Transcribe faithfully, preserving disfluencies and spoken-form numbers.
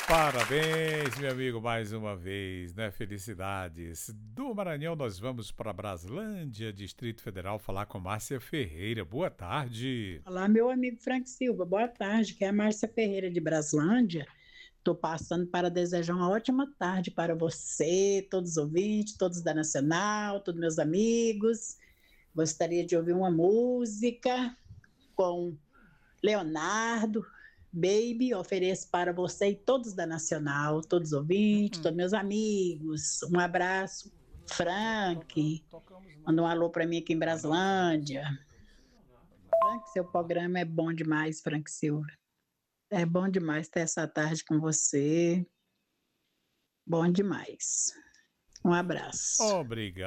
Parabéns, meu amigo, mais uma vez, né? Felicidades. Do Maranhão nós vamos para Braslândia, Distrito Federal, falar com Márcia Ferreira. Boa tarde. Olá, meu amigo Frank Silva, boa tarde, que é a Márcia Ferreira de Braslândia. Estou passando para desejar uma ótima tarde para você, todos os ouvintes, todos da Nacional, todos meus amigos. Gostaria de ouvir uma música com Leonardo, Baby, ofereço para você e todos da Nacional, todos os ouvintes, todos meus amigos. Um abraço, Frank. Manda um alô para mim aqui em Braslândia. Frank, seu programa é bom demais, Frank Silva. É bom demais ter essa tarde com você. Bom demais. Um abraço. Obrigado.